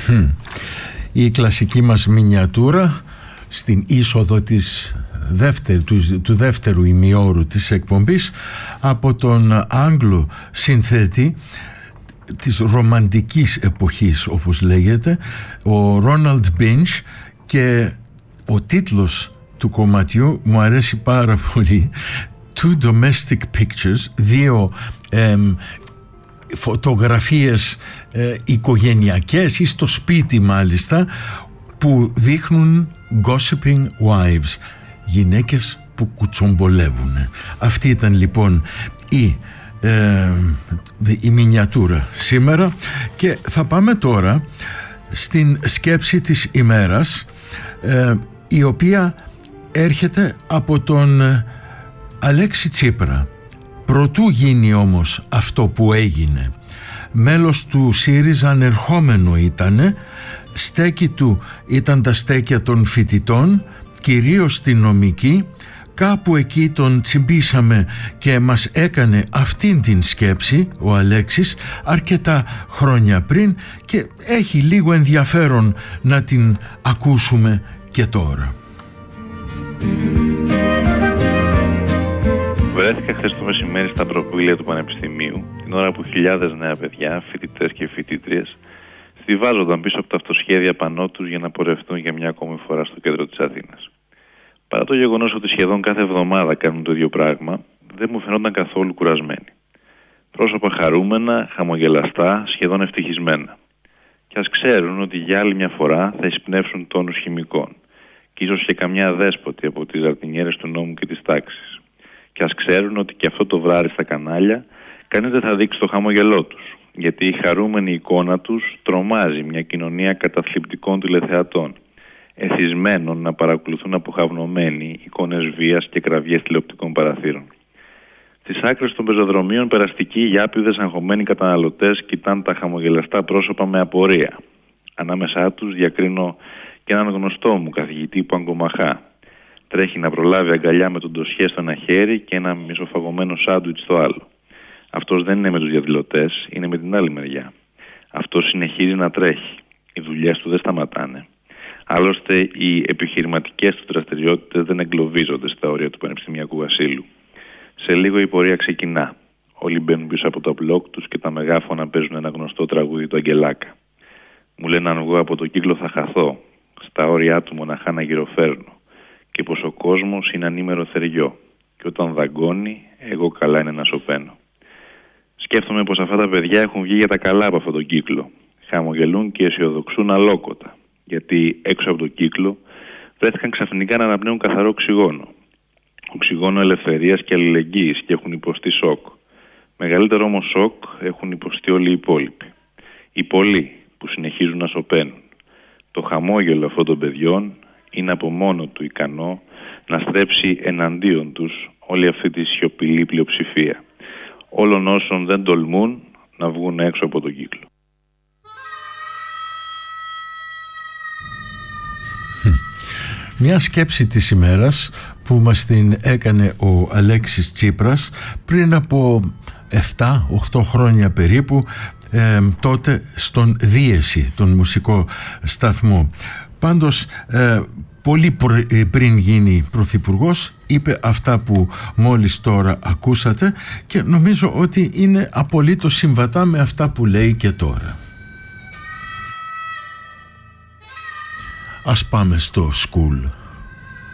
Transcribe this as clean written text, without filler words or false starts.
Η κλασική μας μινιατούρα στην είσοδο του δεύτερου ημιώρου της εκπομπής από τον Άγγλο συνθέτη της ρομαντικής εποχής, όπως λέγεται, ο Ρόναλντ Μπίνч, και ο τίτλος του κομματιού μου αρέσει πάρα πολύ. Two domestic pictures, δύο φωτογραφίες οικογενειακές ή στο σπίτι μάλιστα, που δείχνουν gossiping wives, γυναίκες που κουτσομπολεύουν. Αυτή ήταν λοιπόν η μινιατούρα σήμερα, και θα πάμε τώρα στην σκέψη της ημέρας, η οποία έρχεται από τον Αλέξη Τσίπρα. Προτού γίνει όμως αυτό που έγινε, μέλος του ΣΥΡΙΖΑ ανερχόμενο ήτανε, στέκη του ήταν τα στέκια των φοιτητών, κυρίως στη νομική. Κάπου εκεί τον τσιμπήσαμε και μας έκανε αυτήν την σκέψη ο Αλέξης αρκετά χρόνια πριν, και έχει λίγο ενδιαφέρον να την ακούσουμε και τώρα. Βρέθηκα χθες το μεσημέρι στα προπήλαια του Πανεπιστημίου, την ώρα που χιλιάδες νέα παιδιά, φοιτητές και φοιτήτριες, στιβάζονταν πίσω από τα αυτοσχέδια πανό τους για να πορευτούν για μια ακόμη φορά στο κέντρο της Αθήνας. Παρά το γεγονός ότι σχεδόν κάθε εβδομάδα κάνουν το ίδιο πράγμα, δεν μου φαινόταν καθόλου κουρασμένοι. Πρόσωπα χαρούμενα, χαμογελαστά, σχεδόν ευτυχισμένα. Κι ας ξέρουν ότι για άλλη μια φορά θα εισπνεύσουν τόνους χημικών, και ίσως και καμιά δέσποτη από τις ζαρτινιέρες του νόμου και της τάξης. Κι ας ξέρουν ότι και αυτό το βράδυ στα κανάλια κανείς δεν θα δείξει το χαμογελό τους, γιατί η χαρούμενη εικόνα τους τρομάζει μια κοινωνία καταθλιπτικών τηλεθεατών, εθισμένων να παρακολουθούν αποχαυνομένοι εικόνες βίας και κραυγές τηλεοπτικών παραθύρων. Στις άκρες των πεζοδρομίων, περαστικοί γιάπηδες αγχωμένοι καταναλωτές κοιτάνε τα χαμογελαστά πρόσωπα με απορία. Ανάμεσά τους διακρίνω και έναν γνωστό μου καθηγητή που αγκομαχά. Τρέχει να προλάβει αγκαλιά με τον ντοσιέ στο ένα χέρι και ένα μισοφαγωμένο σάντουιτς στο άλλο. Αυτός δεν είναι με τους διαδηλωτές, είναι με την άλλη μεριά. Αυτός συνεχίζει να τρέχει. Οι δουλειές του δεν σταματάνε. Άλλωστε, οι επιχειρηματικές του δραστηριότητες δεν εγκλωβίζονται στα όρια του Πανεπιστημιακού Βασίλου. Σε λίγο η πορεία ξεκινά. Όλοι μπαίνουν πίσω από τα μπλοκ τους και τα μεγάφωνα παίζουν ένα γνωστό τραγούδι του Αγγελάκα. Μου λένε αν βγω από το κύκλο θα χαθώ. Στα όρια του μοναχά να γυροφέρνω. Και πως ο κόσμος είναι ανήμερο θεριό. Και όταν δαγκώνει, εγώ καλά είναι να σωπαίνω. Σκέφτομαι πως αυτά τα παιδιά έχουν βγει για τα καλά από αυτόν τον κύκλο. Χαμογελούν και αισιοδοξούν αλόκοτα. Γιατί έξω από τον κύκλο βρέθηκαν ξαφνικά να αναπνέουν καθαρό οξυγόνο. Οξυγόνο ελευθερίας και αλληλεγγύης, και έχουν υποστεί σοκ. Μεγαλύτερο όμως σοκ έχουν υποστεί όλοι οι υπόλοιποι. Οι πολλοί που συνεχίζουν να σωπαίνουν. Το χαμόγελο αυτών των παιδιών είναι από μόνο του ικανό να στρέψει εναντίον τους όλη αυτή τη σιωπηλή πλειοψηφία. Όλων όσων δεν τολμούν να βγουν έξω από τον κύκλο. Μια σκέψη της ημέρας που μας την έκανε ο Αλέξης Τσίπρας πριν από 7-8 χρόνια περίπου, τότε στον Δίεση, τον μουσικό σταθμό. Πάντως πολύ πριν γίνει πρωθυπουργός είπε αυτά που μόλις τώρα ακούσατε, και νομίζω ότι είναι απολύτως συμβατά με αυτά που λέει και τώρα. Ας πάμε στο school.